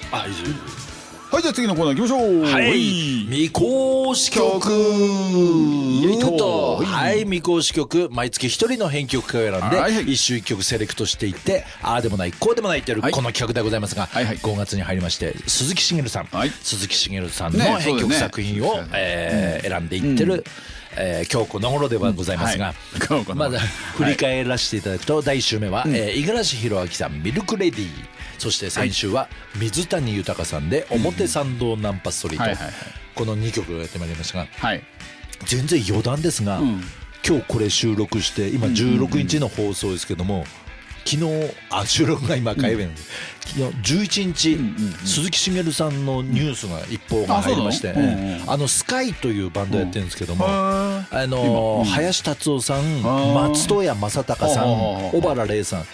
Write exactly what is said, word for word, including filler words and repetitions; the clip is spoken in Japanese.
あ、いいですよ。 はい、じゃあ次のコーナー行きましょう。 はい、未公式曲イエイと、はい、未公式曲、毎月一人の編曲家を選んで、はいはい、一週一曲セレクトしていって、ああでもないこうでもないっていう、はい、この企画でございますが、はいはい、ごがつに入りまして鈴木茂さん、はい、鈴木茂さんの編曲作品を、ねえー、選んでいってる、うん、えー、今日この頃ではございますが、うんはい、まず振り返らせていただくと、はい、だいいっ週目は五十嵐弘明さんミルクレディー、そして先週は水谷豊さんで表参道ナンパストリート、はいはいはい、このにきょくをやってまいりましたが、はい、全然余談ですが、うん、今日これ収録して今じゅうろくにちの放送ですけども、昨日あ収録が今火曜日なんです、うん、昨日じゅういちにち、うんうんうん、鈴木茂さんのニュースが一報が入りまして、うん、あのスカイというバンドやってるんですけども、うん、あの、うん、林達夫さん、松任谷正隆さん、小原玲さん、